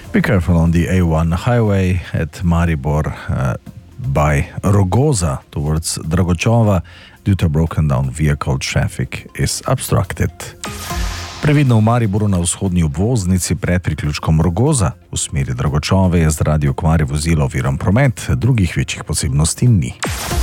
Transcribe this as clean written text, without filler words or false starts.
Be careful on the A1 highway at Maribor by Rogoza towards Dragočova due to a broken down vehicle. Traffic is obstructed. Previdno v Mariboru na vzhodni obvoznici pred priključkom Rogoza v smeri Dragočove je zaradi okvare vozila oviran promet, drugih večjih posebnosti ni.